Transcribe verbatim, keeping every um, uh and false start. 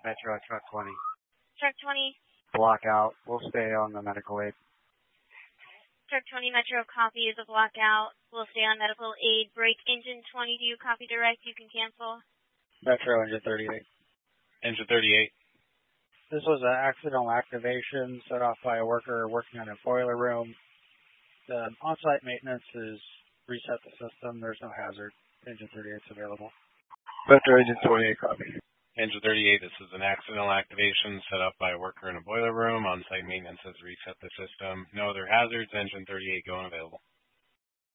Metro Truck twenty. Truck twenty. Block out. We'll stay on the medical aid. Truck twenty Metro, copy is a block out. We'll stay on medical aid. Break engine twenty, do you copy direct? You can cancel. Metro engine thirty-eight. Engine thirty-eight. This was an accidental activation set off by a worker working on a boiler room. The on-site maintenance is reset the system. There's no hazard. Engine thirty-eight is available. Metro engine twenty-eight, copy. Engine thirty-eight, this is an accidental activation set up by a worker in a boiler room. On-site maintenance has reset the system. No other hazards. Engine thirty-eight going available.